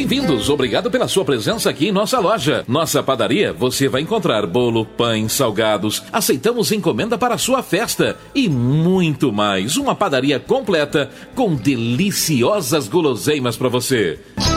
bem-vindos. Obrigado pela sua presença aqui em nossa loja. Nossa padaria, você vai encontrar bolo, pães, salgados. Aceitamos encomenda para a sua festa e muito mais. Uma padaria completa com deliciosas guloseimas para você.